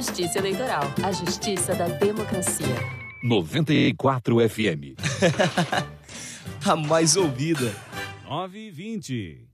Justiça Eleitoral, a justiça da democracia. 94 FM. A mais ouvida. 9h20.